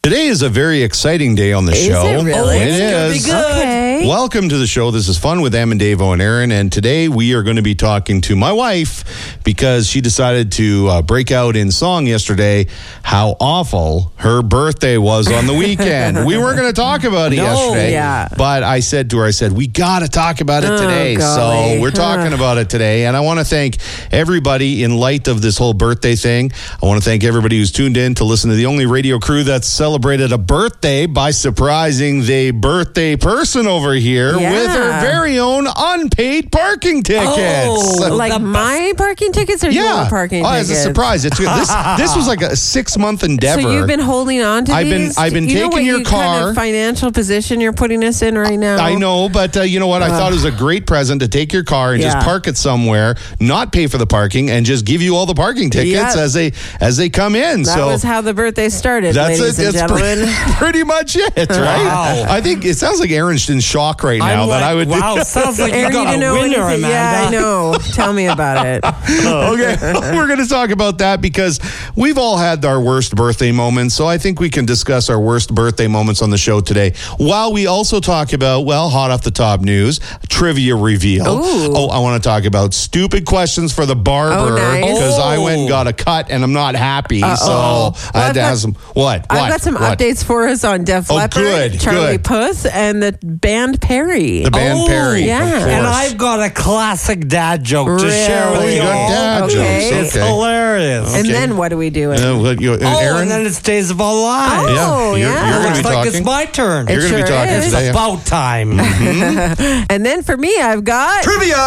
Today is a very exciting day on the show. Is it really? It It's is. gonna be good. Okay. Welcome to the show. This is Fun with Em and Davo and Aaron. And today we are going to be talking to my wife because she decided to break out in song yesterday how awful her birthday was on the weekend. We weren't going to talk about it yesterday. Yeah. But I said to her, we got to talk about it today. golly. So we're talking about it today. And I want to thank everybody in light of this whole birthday thing. I want to thank everybody who's tuned in to listen to the only radio crew that's celebrated a birthday by surprising the birthday person over here with her very own unpaid parking tickets. Like my parking tickets or your parking tickets? As a surprise. This was like a 6-month endeavor. So you've been holding on to these? I've been taking your car. Kind of financial position you're putting us in right now? I know, but you know what? I thought it was a great present to take your car and just park it somewhere, not pay for the parking, and just give you all the parking tickets as they come in. That was how the birthday started, ladies and gentlemen. Pretty much it, right? Wow. I think it sounds like Aaron's in shock right now that I would. Wow, sounds like you got a winner, Amanda. Yeah, I know. Tell me about it. Okay, we're going to talk about that because we've all had our worst birthday moments. So I think we can discuss our worst birthday moments on the show today. While we also talk about, hot off the top news, trivia reveal. Ooh. Oh, I want to talk about stupid questions for the barber because I went and got a cut and I'm not happy. So I had to have some. What? I've got some updates for us on Def Leppard, Charlie Puth, and the band Perry. The band Perry. Yeah. Of course. And I've got a classic dad joke to share with you you. got dad jokes. It's hilarious. And then what are we doing? Aaron? And then it's Days of Our Lives. You're going to be Looks like talking. it's my turn. You're going to be talking is. today. It's about time. And then for me, I've got Trivia!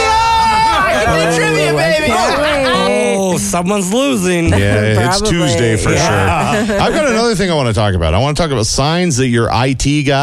Trivia, baby! Oh, someone's losing. Yeah, it's Probably. Tuesday for sure. I've got another thing I want to talk about. I want to talk about signs that your IT guy